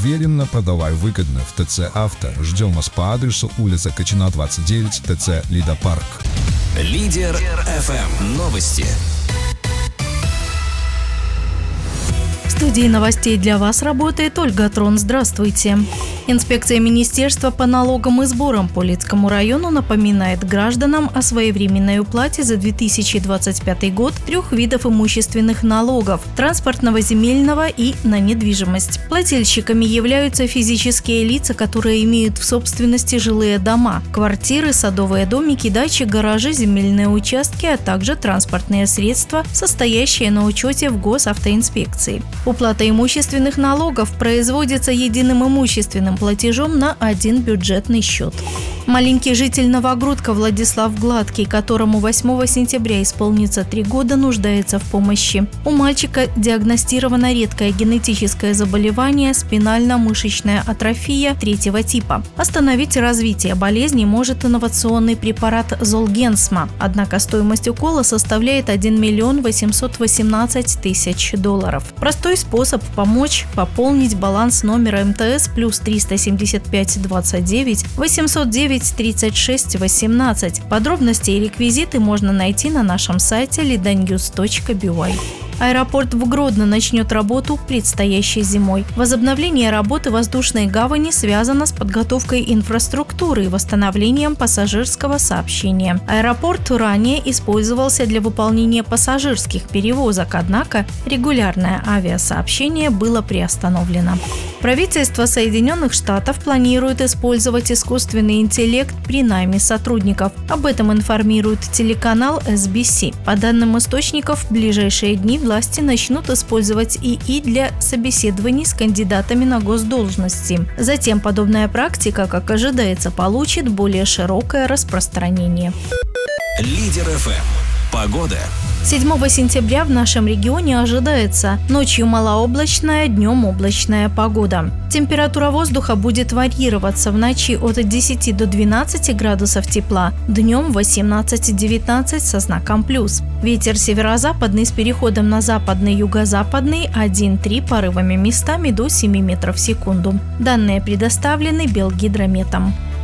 Уверенно продавай выгодно в ТЦ «Авто». Ждем вас по адресу улица Качина, 29, ТЦ «Лида-Парк». Лидер ФМ. Новости. В студии новостей для вас работает Ольга Трон. Здравствуйте. Инспекция Министерства по налогам и сборам по Лидскому району напоминает гражданам о своевременной уплате за 2025 год 3 видов имущественных налогов – транспортного, земельного и на недвижимость. Плательщиками являются физические лица, которые имеют в собственности жилые дома, квартиры, садовые домики, дачи, гаражи, земельные участки, а также транспортные средства, состоящие на учете в госавтоинспекции. Уплата имущественных налогов производится единым имущественным платежом на один бюджетный счет. Маленький житель Новогрудка Владислав Гладкий, которому 8 сентября исполнится 3 года, нуждается в помощи. У мальчика диагностировано редкое генетическое заболевание – спинально-мышечная атрофия 3-го типа. Остановить развитие болезни может инновационный препарат Золгенсма, однако стоимость укола составляет $1 818 000. Простой способ помочь – пополнить баланс номера МТС плюс 375 29 809 36 18. Подробности и реквизиты можно найти на нашем сайте lidanews.by. Аэропорт в Гродно начнет работу предстоящей зимой. Возобновление работы воздушной гавани связано с подготовкой инфраструктуры и восстановлением пассажирского сообщения. Аэропорт ранее использовался для выполнения пассажирских перевозок, однако регулярное авиасообщение было приостановлено. Правительство Соединенных Штатов планирует использовать искусственный интеллект при найме сотрудников. Об этом информирует телеканал SBC. По данным источников, в ближайшие дни власти начнут использовать ИИ для собеседований с кандидатами на госдолжности. Затем подобная практика, как ожидается, получит более широкое распространение. Лидер ФМ. Погода. 7 сентября в нашем регионе ожидается ночью малооблачная, днем облачная погода. Температура воздуха будет варьироваться: в ночи от 10 до 12 градусов тепла, днем 18-19 со знаком плюс. Ветер северо-западный с переходом на западный, юго-западный 1-3, порывами местами до 7 метров в секунду. Данные предоставлены Белгидрометом.